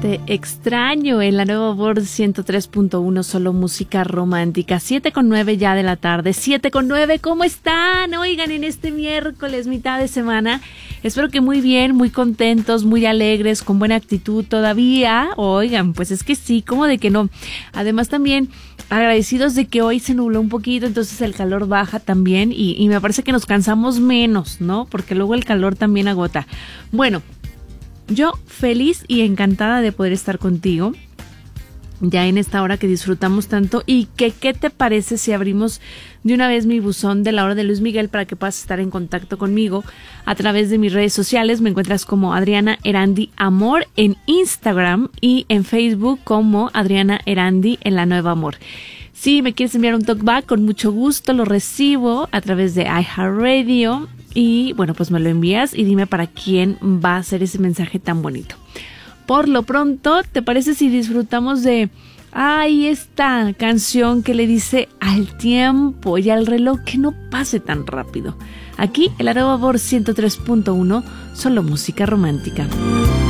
Te extraño en la nueva voz 103.1, solo música romántica. 7:09 ya de la tarde. 7:09, ¿cómo están? Oigan, en este miércoles, mitad de semana, espero que muy bien, muy contentos, muy alegres, con buena actitud todavía. Oigan, pues es que sí, ¿cómo de que no? Además también agradecidos de que hoy se nubló un poquito, entonces el calor baja también y me parece que nos cansamos menos, ¿no? Porque luego el calor también agota. Bueno, yo feliz y encantada de poder estar contigo ya en esta hora que disfrutamos tanto. Y ¿qué te parece si abrimos de una vez mi buzón de la hora de Luis Miguel para que puedas estar en contacto conmigo a través de mis redes sociales? Me encuentras como Adriana Erandi Amor en Instagram y en Facebook como Adriana Erandi en la Nueva Amor. Si me quieres enviar un talkback, con mucho gusto lo recibo a través de iHeartRadio. Y bueno, pues me lo envías y dime para quién va a ser ese mensaje tan bonito. Por lo pronto, ¿te parece si disfrutamos de esta canción que le dice al tiempo y al reloj que no pase tan rápido? Aquí, en la nueva voz 103.1, solo música romántica.